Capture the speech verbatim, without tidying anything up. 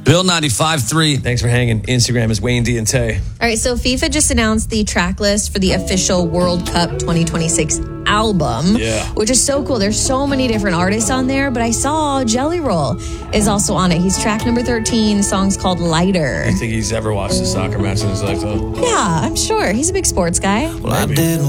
Bill ninety-five three. Thanks for hanging. Instagram is Wayne D and Tay. All right, so FIFA just announced the track list for the official World Cup twenty twenty-six album, Yeah. which is so cool. There's so many different artists on there, but I saw Jelly Roll is also on it. He's track number thirteen. The song's called Lighter. I think he's ever watched a soccer match in his life, though. Yeah, I'm sure. He's a big sports guy. Well, I did